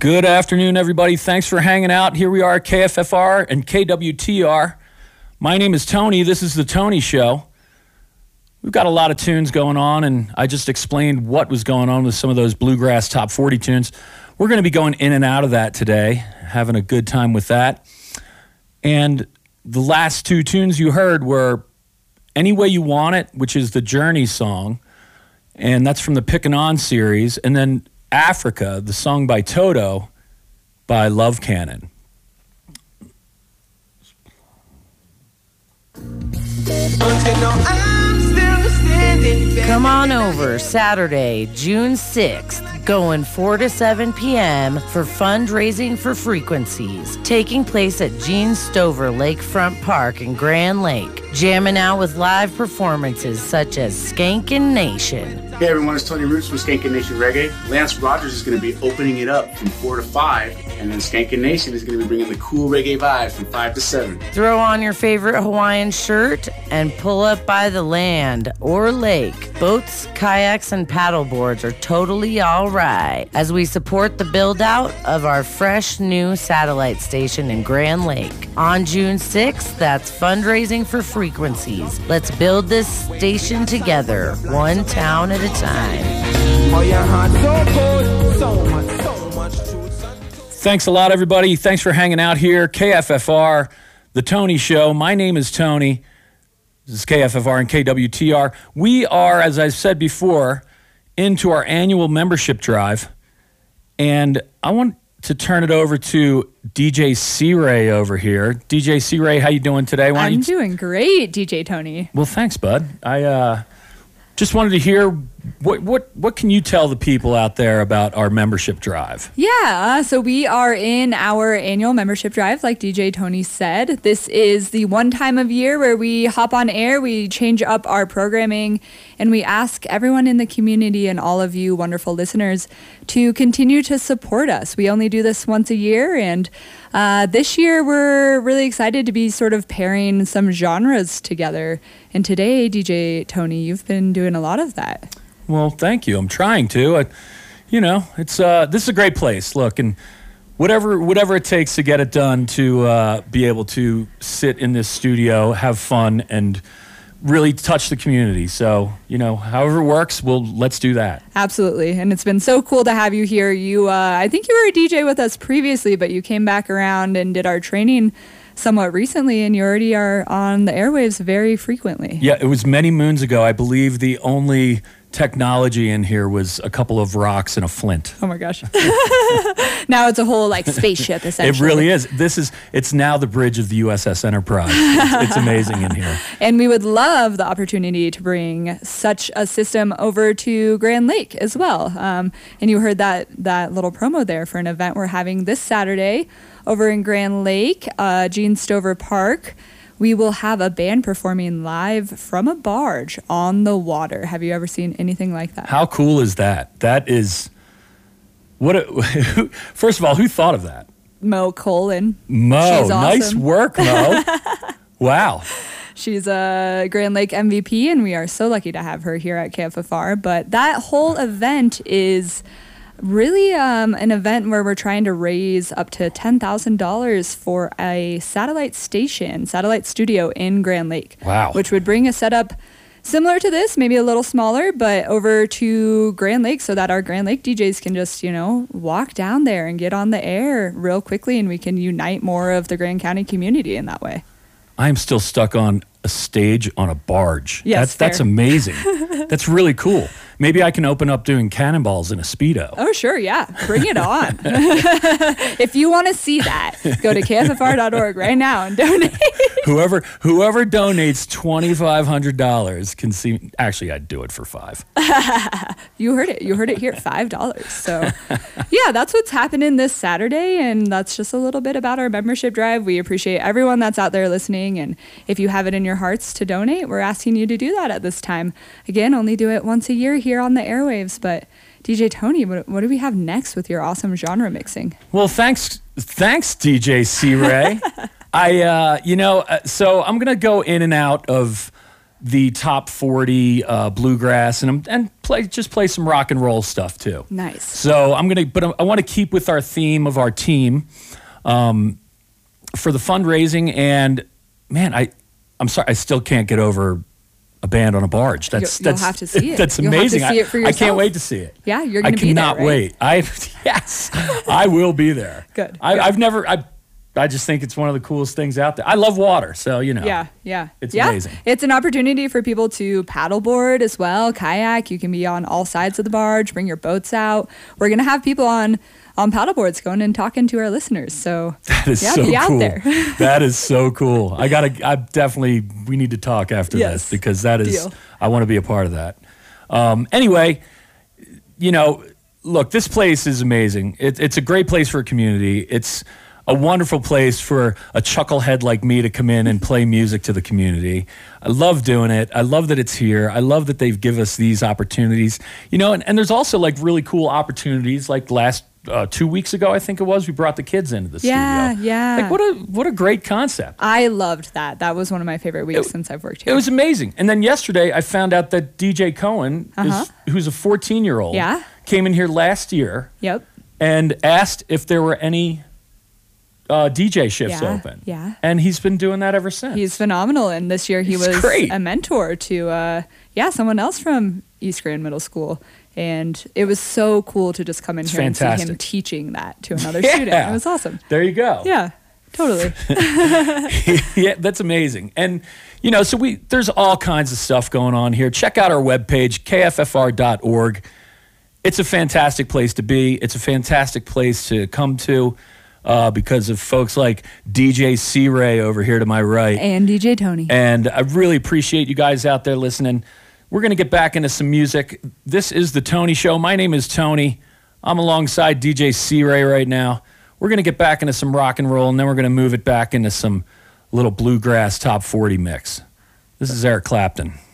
Good afternoon, everybody. Thanks for hanging out. Here we are at KFFR and KWTR. My name is Tony. This is The Tony Show. We've got a lot of tunes going on, and I just explained what was going on with some of those Bluegrass Top 40 tunes. We're going to be going in and out of that today, having a good time with that. And the last two tunes you heard were Any Way You Want It, which is the Journey song, and that's from the Pickin' On series, and then Africa, the song by Toto by Love Cannon. Come on over Saturday, June 6th, going 4 to 7 p.m. for fundraising for Frequencies, taking place at Gene Stover Lakefront Park in Grand Lake, jamming out with live performances such as Skankin' Nation. Hey everyone, it's Tony Roots from Skankin' Nation Reggae. Lance Rogers is going to be opening it up from 4 to 5, and then Skankin' Nation is going to be bringing the cool reggae vibe from 5 to 7. Throw on your favorite Hawaiian shirt and pull up by the land or lake. Boats, kayaks, and paddleboards are totally all right as we support the build-out of our fresh new satellite station in Grand Lake. On June 6th, that's fundraising for Frequencies. Let's build this station together, one town at a time. Thanks a lot, everybody. Thanks for hanging out here. KFFR, The Tony Show. My name is Tony. This is KFFR and KWTR. We are, as I've said before, into our annual membership drive. And I want to turn it over to DJ C-Ray over here. DJ C-Ray, how you doing today? I'm doing great, DJ Tony. Well, thanks, bud. I just wanted to hear what can you tell the people out there about our membership drive? Yeah, so we are in our annual membership drive, like DJ Tony said. This is the one time of year where we hop on air, we change up our programming, and we ask everyone in the community and all of you wonderful listeners to continue to support us. We only do this once a year, and this year we're really excited to be sort of pairing some genres together. And today, DJ Tony, you've been doing a lot of that. Well, thank you. I'm trying to. It's this is a great place. Look, and whatever it takes to get it done, to be able to sit in this studio, have fun, and really touch the community. So, however it works, let's do that. Absolutely. And it's been so cool to have you here. You, I think you were a DJ with us previously, but you came back around and did our training somewhat recently, and you already are on the airwaves very frequently. Yeah, it was many moons ago. I believe the only technology in here was a couple of rocks and a flint. Oh my gosh. Now it's a whole spaceship essentially. It really is. It's now the bridge of the USS Enterprise. It's amazing in here. And we would love the opportunity to bring such a system over to Grand Lake as well. And you heard that little promo there for an event we're having this Saturday over in Grand Lake, Gene Stover Park. We will have a band performing live from a barge on the water. Have you ever seen anything like that? How cool is that? That is first of all, who thought of that? Mo Colin. Mo, She's awesome. Nice work, Mo. Wow. She's a Grand Lake MVP, and we are so lucky to have her here at KFFR. But that whole event is really an event where we're trying to raise up to $10,000 for a satellite studio in Grand Lake. Wow. Which would bring a setup similar to this, maybe a little smaller, but over to Grand Lake so that our Grand Lake DJs can just, walk down there and get on the air real quickly, and we can unite more of the Grand County community in that way. I'm still stuck on a stage on a barge. Yes, that's amazing. That's really cool. Maybe I can open up doing cannonballs in a Speedo. Oh, sure, yeah. Bring it on. If you want to see that, go to kffr.org right now and donate. Whoever donates $2,500 can see. Actually, I'd do it for $5. You heard it. You heard it here, $5. So, yeah, that's what's happening this Saturday, and that's just a little bit about our membership drive. We appreciate everyone that's out there listening, and if you have it in your hearts to donate, we're asking you to do that at this time. Again, only do it once a year here on the airwaves, but DJ Tony, what do we have next with your awesome genre mixing? Well, thanks, DJ C-Ray. So I'm going to go in and out of the top 40 bluegrass and play some rock and roll stuff too. Nice. So I want to keep with our theme of our team for the fundraising. And man, I'm sorry, I still can't get over a band on a barge. You'll have to see it. That's You'll amazing. have to see it for I yourself. can't wait to see it. Yeah, you're going to be there, I cannot wait. Yes, I will be there. Good. I just think it's one of the coolest things out there. I love water, so Yeah. It's amazing. It's an opportunity for people to paddleboard as well, kayak. You can be on all sides of the barge, bring your boats out. We're going to have people on paddleboards going and talking to our listeners. So that is so be cool. out there. That is so cool. We need to talk after this because that is, Deal. I want to be a part of that. Anyway, look, this place is amazing. It's a great place for a community. It's a wonderful place for a chucklehead like me to come in and play music to the community. I love doing it. I love that it's here. I love that they've given us these opportunities. And there's also like really cool opportunities. Like last 2 weeks ago, I think it was, we brought the kids into the studio. Yeah. Like what a great concept. I loved that. That was one of my favorite weeks since I've worked here. It was amazing. And then yesterday, I found out that DJ Cohen, who's a 14-year-old, came in here last year and asked if there were any DJ shifts open. Yeah. And he's been doing that ever since. He's phenomenal. And this year he was great. a mentor to someone else from East Grand Middle School. And it was so cool to just come in here and see him teaching that to another student. It was awesome. There you go. Yeah, totally. Yeah, that's amazing. And, so there's all kinds of stuff going on here. Check out our webpage, kffr.org. It's a fantastic place to be. It's a fantastic place to come to because of folks like DJ C-Ray over here to my right. And DJ Tony. And I really appreciate you guys out there listening. We're going to get back into some music. This is The Tony Show. My name is Tony. I'm alongside DJ C-Ray right now. We're going to get back into some rock and roll, and then we're going to move it back into some little bluegrass top 40 mix. This is Eric Clapton.